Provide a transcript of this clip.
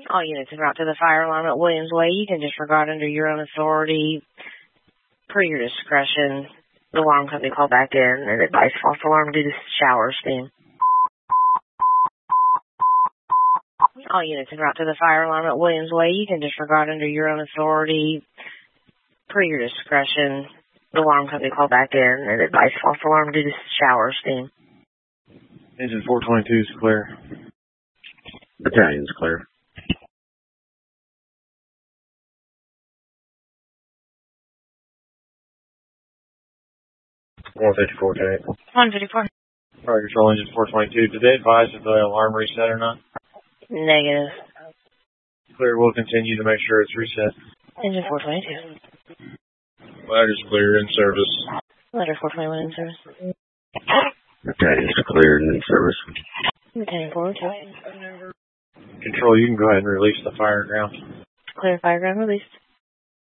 All units en route to the fire alarm at Williams Way. You can disregard under your own authority, per your discretion. The alarm company call back in and advise false alarm due to shower steam. All units en route to the fire alarm at Williams Way. You can disregard under your own authority, per your discretion. The alarm company call back in and advise false alarm due to shower steam. Engine 422 is clear. Battalion's clear. $154 today. 154. Fire control engine 422. Did they advise if the alarm reset or not? Negative. Clear. We'll continue to make sure it's reset. Engine 422. Ladder's clear, in service. Ladder 421 in service. Battalion's clear and in service. Battalion 422. Control, you can go ahead and release the fire ground. Clear fire ground released.